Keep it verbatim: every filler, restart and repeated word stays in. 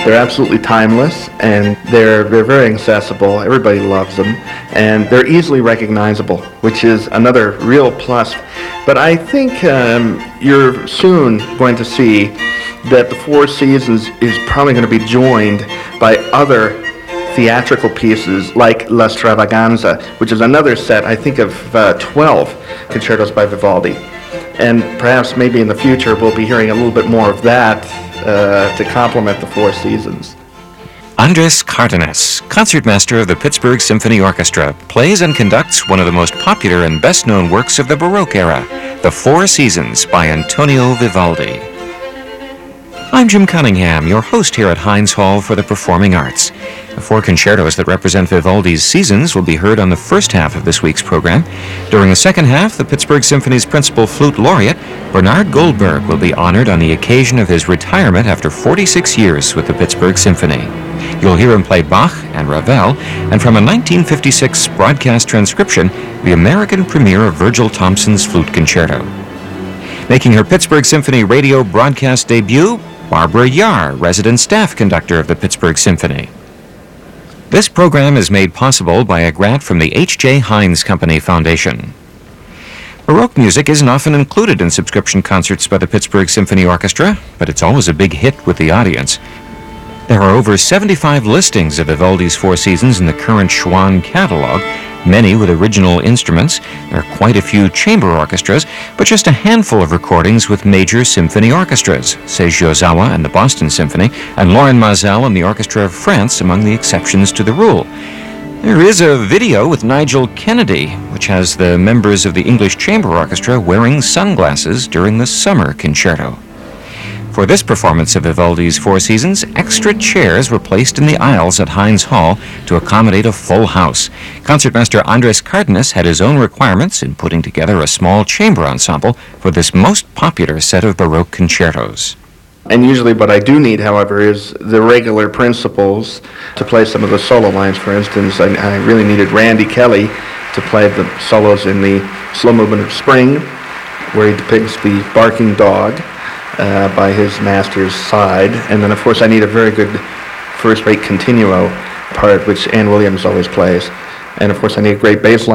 They're absolutely timeless, and they're, they're very accessible. Everybody loves them, and they're easily recognizable, which is another real plus. But I think um, you're soon going to see that the Four Seasons is probably going to be joined by other theatrical pieces like La Stravaganza, which is another set, I think, of uh, twelve concertos by Vivaldi. And perhaps maybe in the future we'll be hearing a little bit more of that uh, to complement the Four Seasons. Andres Cardenas, concertmaster of the Pittsburgh Symphony Orchestra, plays and conducts one of the most popular and best-known works of the Baroque era, The Four Seasons by Antonio Vivaldi. I'm Jim Cunningham, your host here at Heinz Hall for the Performing Arts. The four concertos that represent Vivaldi's seasons will be heard on the first half of this week's program. During the second half, the Pittsburgh Symphony's principal flute laureate, Bernard Goldberg, will be honored on the occasion of his retirement after forty-six years with the Pittsburgh Symphony. You'll hear him play Bach and Ravel, and from a nineteen fifty-six broadcast transcription, the American premiere of Virgil Thompson's Flute Concerto. Making her Pittsburgh Symphony radio broadcast debut, Barbara Yar, resident staff conductor of the Pittsburgh Symphony. This program is made possible by a grant from the H J. Heinz Company Foundation. Baroque music isn't often included in subscription concerts by the Pittsburgh Symphony Orchestra, but it's always a big hit with the audience. There are over seventy-five listings of Vivaldi's Four Seasons in the current Schwann catalog, many with original instruments. There are quite a few chamber orchestras, but just a handful of recordings with major symphony orchestras, Seiji Ozawa and the Boston Symphony, and Lorin Maazel and the Orchestra of France among the exceptions to the rule. There is a video with Nigel Kennedy, which has the members of the English Chamber Orchestra wearing sunglasses during the summer concerto. For this performance of Vivaldi's Four Seasons, extra chairs were placed in the aisles at Heinz Hall to accommodate a full house. Concertmaster Andres Cardenas had his own requirements in putting together a small chamber ensemble for this most popular set of Baroque concertos. And usually what I do need, however, is the regular principals to play some of the solo lines. For instance, I, I really needed Randy Kelly to play the solos in the Slow Movement of Spring, where he depicts the barking dog Uh, by his master's side. And then, of course, I need a very good first-rate continuo part, which Ann Williams always plays. And, of course, I need a great bass line.